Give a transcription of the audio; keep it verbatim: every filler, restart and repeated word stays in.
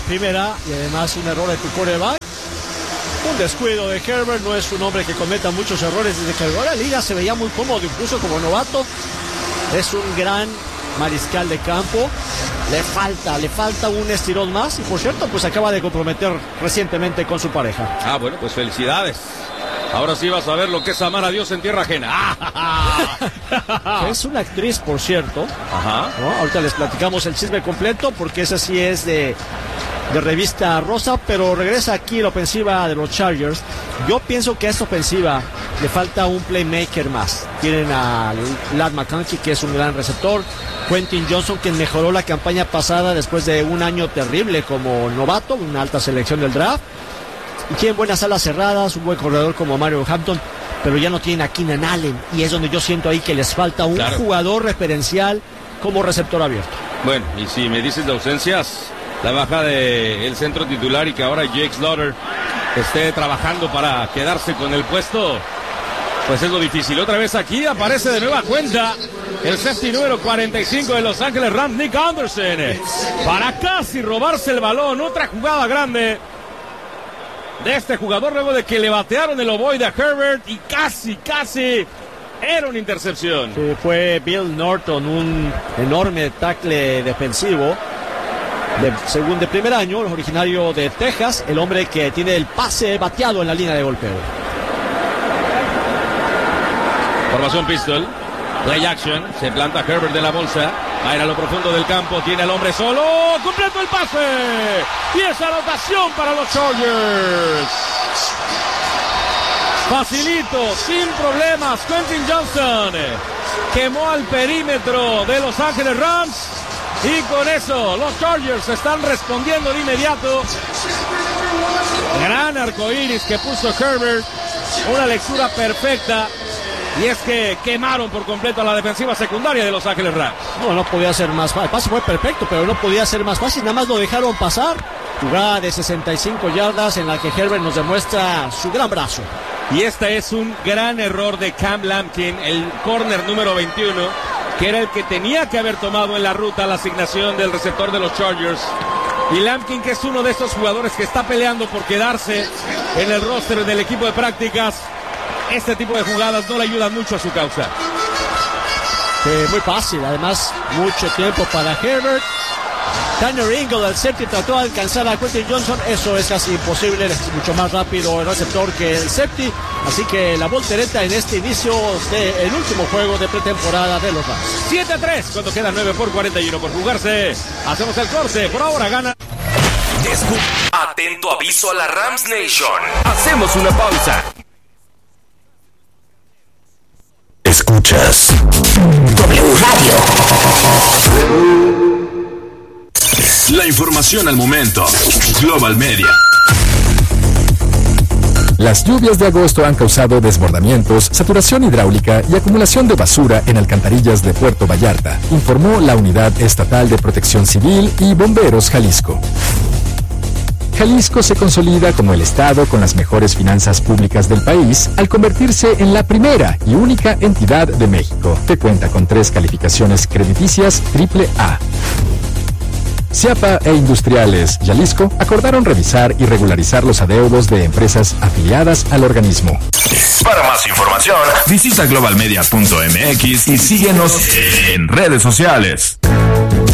primera y además un error de tu quarterback. Un descuido de Herbert, no es un hombre que cometa muchos errores desde que llegó a la liga, se veía muy cómodo incluso como novato. Es un gran mariscal de campo, le falta, le falta un estirón más y por cierto pues acaba de comprometer recientemente con su pareja. Ah, bueno, pues felicidades. Ahora sí vas a ver lo que es amar a Dios en tierra ajena. Es una actriz, por cierto. Ajá. ¿No? Ahorita les platicamos el chisme completo porque esa sí es de, de revista rosa, pero regresa aquí la ofensiva de los Chargers. Yo pienso que a esta ofensiva le falta un playmaker más. Tienen a Ladd McConkey, que es un gran receptor. Quentin Johnson, que mejoró la campaña pasada después de un año terrible como novato, una alta selección del draft. Y tienen buenas alas cerradas, un buen corredor como Mario Hampton, pero ya no tienen a Keenan Allen, y es donde yo siento ahí que les falta un claro. jugador referencial como receptor abierto. Bueno, y si me dices de ausencias, la baja del centro titular y que ahora Jake Slaughter esté trabajando para quedarse con el puesto, pues es lo difícil. Otra vez aquí aparece de nueva cuenta el safety número cuarenta y cinco de Los Ángeles Rams, Nick Anderson, para casi robarse el balón. Otra jugada grande de este jugador luego de que le batearon el ovoide a Herbert y casi, casi era una intercepción. Sí, fue Bill Norton, un enorme tackle defensivo de segundo de primer año, originario de Texas, el hombre que tiene el pase bateado en la línea de golpeo. Formación pistol, play action, se planta Herbert de la bolsa. Va a ir a lo profundo del campo, tiene al hombre solo, completo el pase, y es anotación para los Chargers. Facilito, sin problemas, Quentin Johnson quemó al perímetro de Los Ángeles Rams, y con eso los Chargers están respondiendo de inmediato. Gran arcoíris que puso Herbert, una lectura perfecta. Y es que quemaron por completo a la defensiva secundaria de Los Ángeles Rams. No, no podía ser más fácil. El pase fue perfecto, pero no podía ser más fácil. Nada más lo dejaron pasar. Jugada de sesenta y cinco yardas en la que Herbert nos demuestra su gran brazo. Y este es un gran error de Cam Lampkin, el corner número veintiuno, que era el que tenía que haber tomado en la ruta la asignación del receptor de los Chargers. Y Lampkin, que es uno de estos jugadores que está peleando por quedarse en el roster del equipo de prácticas. Este tipo de jugadas no le ayudan mucho a su causa. Eh, muy fácil, además mucho tiempo para Herbert. Tanner Ingle, el safety, trató de alcanzar a Quentin Johnson. Eso es casi imposible, es mucho más rápido el receptor que el safety. Así que la voltereta en este inicio del último juego de pretemporada de los Rams. siete a tres, cuando queda nueve por cuarenta y uno por jugarse. Hacemos el corte, por ahora gana. Descu- Atento aviso a la Rams Nation. Hacemos una pausa. Escuchas W Radio. La información al momento. Global Media. Las lluvias de agosto han causado desbordamientos, saturación hidráulica y acumulación de basura en alcantarillas de Puerto Vallarta, informó la Unidad Estatal de Protección Civil y Bomberos Jalisco. Jalisco se consolida como el estado con las mejores finanzas públicas del país al convertirse en la primera y única entidad de México que cuenta con tres calificaciones crediticias triple A. Ciapa e Industriales Jalisco acordaron revisar y regularizar los adeudos de empresas afiliadas al organismo. Para más información, visita global media punto m x y síguenos en redes sociales.